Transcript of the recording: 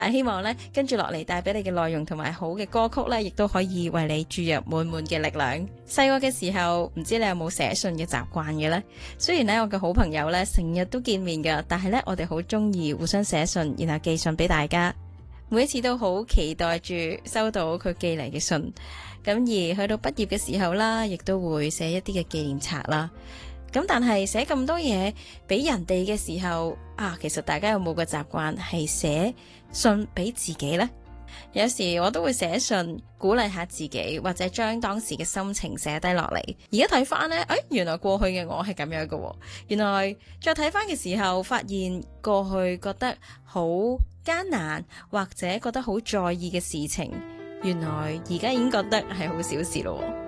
希望咧跟住落嚟帶俾你嘅內容同埋好嘅歌曲咧，亦都可以為你注入滿滿嘅力量。細個嘅時候，唔知你有冇寫信嘅習慣嘅呢？雖然咧我嘅好朋友咧成日都見面噶，但係咧我哋好中意互相寫信，然後寄信俾大家。每一次都好期待住收到佢寄嚟嘅信。咁而去到畢業嘅時候啦，亦都會寫一啲嘅紀念冊啦。咁但係寫咁多嘢俾人哋嘅時候啊，其實大家有冇個習慣係寫信俾自己呢？有時我都會寫信鼓勵下自己，或者將當時嘅心情寫低落嚟。而家睇翻呢，原來過去嘅我係咁樣嘅。原來再睇翻嘅時候，發現過去覺得好艱難或者覺得好在意嘅事情，原來而家已經覺得係好小事咯。